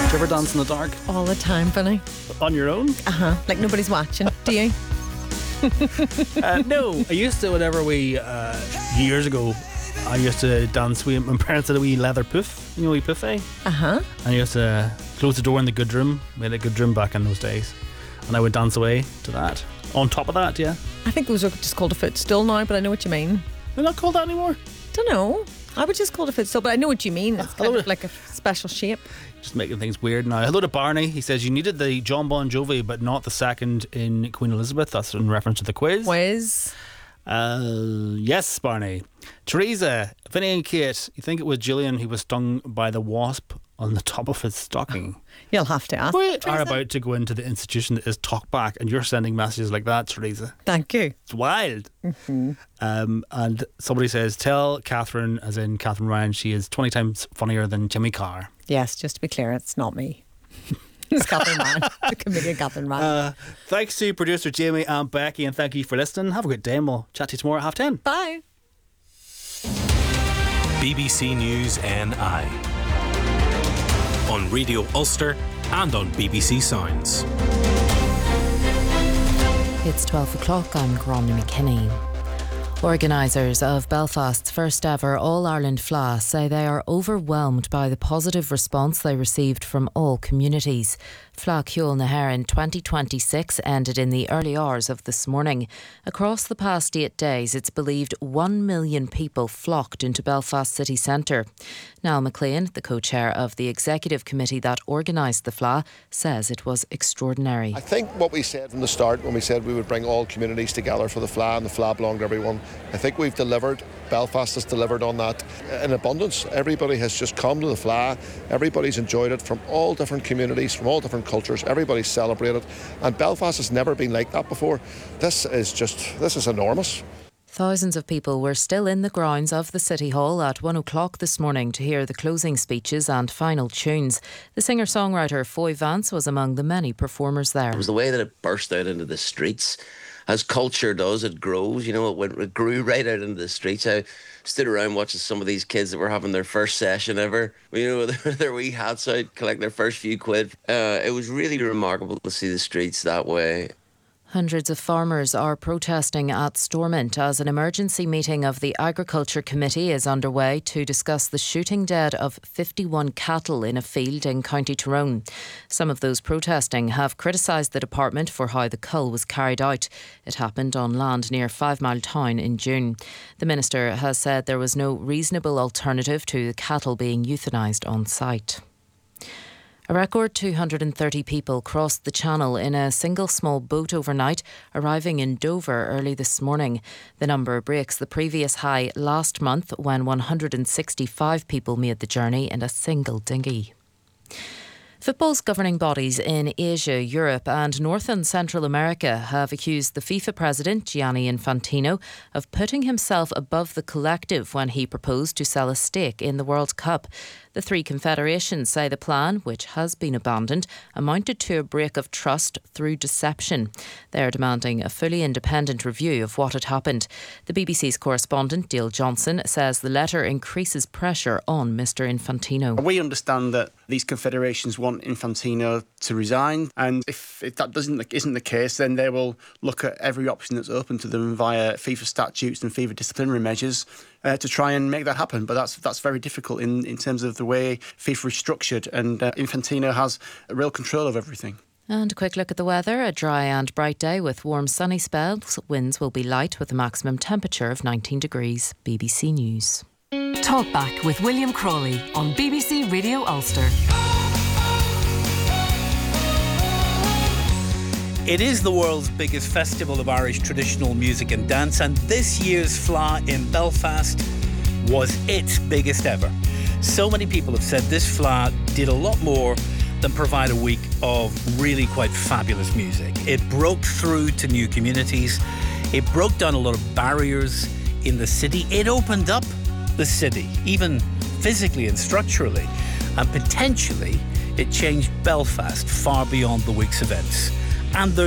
you ever dance in the dark? All the time, Vinny. On your own? Like nobody's watching. Do you? No. I used to, whenever years ago, I used to dance with my parents had a wee leather poof. You know, wee buffet? And I used to close the door in the good room. We had a good room back in those days. And I would dance away to that. On top of that, yeah. I think those are just called a footstool now, but I know what you mean. They're not called that anymore? Don't know. I would just call it a footstool, but I know what you mean. It's kind of like a special shape. Just making things weird now. Hello to Barney. He says you needed the John Bon Jovi, but not the second in Queen Elizabeth. That's in reference to the quiz. Yes, Barney. Teresa, Vinny and Kate, you think it was Gillian who was stung by the wasp on the top of his stocking? You'll have to ask. We are about to go into the institution that is Talkback, and you're sending messages like that, Teresa. Thank you. It's wild. And somebody says, tell Catherine, as in Catherine Ryan, she is 20 times funnier than Jimmy Carr. Yes, just to be clear, it's not me. It's Catherine Ryan, the comedian Catherine Ryan. Thanks to producer Jamie and Becky, and thank you for listening. Have a good day, and we'll chat to you tomorrow at 10:30. Bye. BBC News NI on Radio Ulster and on BBC Sounds. It's 12 o'clock. I'm Gráinne McKinney. Organisers of Belfast's first ever All-Ireland FLA say they are overwhelmed by the positive response they received from all communities. FLA Ciúil na hÉireann 2026 ended in the early hours of this morning. Across the past 8 days, it's believed 1 million people flocked into Belfast city centre. Niall McLean, the co-chair of the executive committee that organised the FLA, says it was extraordinary. I think what we said from the start, when we said we would bring all communities together for the FLA and the FLA belonged to everyone, I think we've delivered. Belfast has delivered on that in abundance. Everybody has just come to the FLA. Everybody's enjoyed it from all different communities, from all different cultures. Everybody's celebrated. And Belfast has never been like that before. This is enormous. Thousands of people were still in the grounds of the City Hall at 1 o'clock this morning to hear the closing speeches and final tunes. The singer-songwriter Foy Vance was among the many performers there. It was the way that it burst out into the streets. As culture does, it grows. You know, it grew right out into the streets. I stood around watching some of these kids that were having their first session ever, you know, with their wee hats out, collecting their first few quid. It was really remarkable to see the streets that way. Hundreds of farmers are protesting at Stormont as an emergency meeting of the Agriculture Committee is underway to discuss the shooting dead of 51 cattle in a field in County Tyrone. Some of those protesting have criticised the department for how the cull was carried out. It happened on land near 5 Mile Town in June. The minister has said there was no reasonable alternative to the cattle being euthanised on site. A record 230 people crossed the Channel in a single small boat overnight, arriving in Dover early this morning. The number breaks the previous high last month when 165 people made the journey in a single dinghy. Football's governing bodies in Asia, Europe and North and Central America have accused the FIFA president, Gianni Infantino, of putting himself above the collective when he proposed to sell a stake in the World Cup. The three confederations say the plan, which has been abandoned, amounted to a break of trust through deception. They are demanding a fully independent review of what had happened. The BBC's correspondent, Dale Johnson, says the letter increases pressure on Mr Infantino. We understand that these confederations want Infantino to resign, and if that isn't the case, then they will look at every option that's open to them via FIFA statutes and FIFA disciplinary measures to try and make that happen. But that's very difficult in terms of the way FIFA is structured, and Infantino has real control of everything. And a quick look at the weather. A dry and bright day with warm sunny spells. Winds will be light with a maximum temperature of 19 degrees. BBC News. Talkback with William Crawley on BBC Radio Ulster. It is the world's biggest festival of Irish traditional music and dance, and this year's FLA in Belfast was its biggest ever. So many people have said this FLA did a lot more than provide a week of really quite fabulous music. It broke through to new communities. It broke down a lot of barriers in the city. It opened up the city, even physically and structurally, and potentially it changed Belfast far beyond the week's events. And there's